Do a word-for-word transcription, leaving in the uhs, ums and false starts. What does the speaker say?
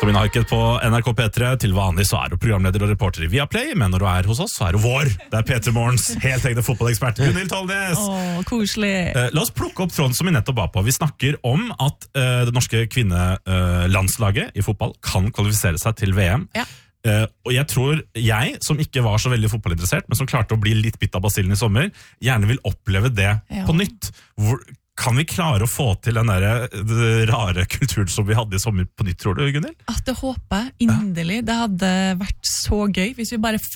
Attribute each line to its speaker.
Speaker 1: Kom inn Harket på N R K P tre. Til vanlig så er du programleder og reporter i Viaplay, men når du er hos oss, så er du vår. Det er P tre Morgens helt egne fotballekspert Gunhild Tollnes.
Speaker 2: Åh, koselig.
Speaker 1: Eh, la oss plukke opp tråden som vi nettopp var på. Vi snakker om at eh, det norske kvinnelandslaget i fotball kan kvalifisere seg til V M.
Speaker 2: Ja.
Speaker 1: Uh, og jeg tror jeg, som ikke var så veldig fotballinteressert, men som klarte å bli litt bitt av basillen i sommer, gjerne vil oppleve det
Speaker 2: Ja.
Speaker 1: på nytt. Hvor, kan vi klare å få til den der, det rare kulturen som vi hadde i sommer på nytt, tror du, Gunhild?
Speaker 2: At det håper jeg inderlig. Det hadde vært så gøy hvis vi bare